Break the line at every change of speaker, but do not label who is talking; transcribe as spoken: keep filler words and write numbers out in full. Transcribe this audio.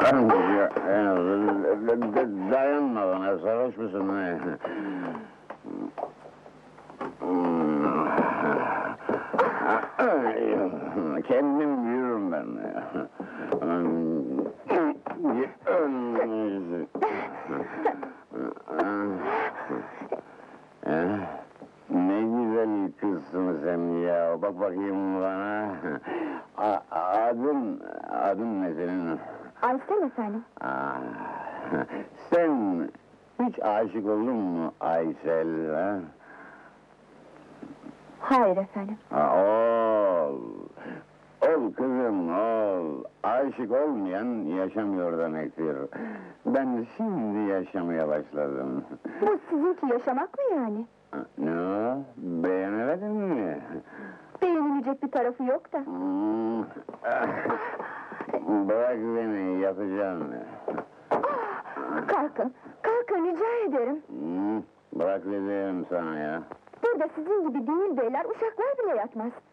Dayanma bana, sarhoş musun ne? Kendim yürürüm ben. Ne güzel kızsın sen ya, bak bakayım bana. A- adın, adın ne senin?
Aysel efendim.
Ah, sen hiç aşık oldun mu Aysel, ha?
Hayır efendim.
Ha, ol! Ol kızım, ol! Aşık olmayan yaşamıyor demektir. Ben şimdi yaşamaya başladım.
Bu sizinki yaşamak mı yani?
Ne o? Beğenemedin mi?
Beğenilecek bir tarafı yok da.
Hmm. Bırak beni, yapacağım.
Kalkın, kalkın rica ederim.
Hmm. Bırak dedim sana ya.
Burada sizin gibi değil beyler, uşaklar bile yatmaz.